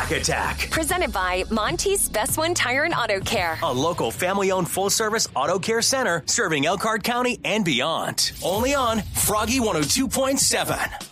Truck Attack. Presented by Monty's Best One Tire and Auto Care. A local family-owned full-service auto care center serving Elkhart County and beyond. Only on Froggy 102.7.